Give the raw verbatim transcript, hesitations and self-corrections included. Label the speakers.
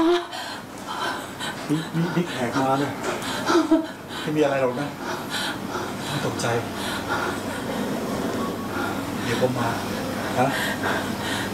Speaker 1: นี่นี่นี่แขกมาเนี่ยไม่มีอะไรหรอกนะไม่ตกใจเดี๋ยวผมมาฮะ